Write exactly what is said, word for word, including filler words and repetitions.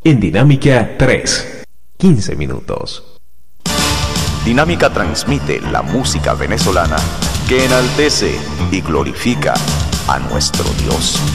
En Dinámica tres, quince minutos. Dinámica transmite la música venezolana que enaltece y glorifica a nuestro Dios.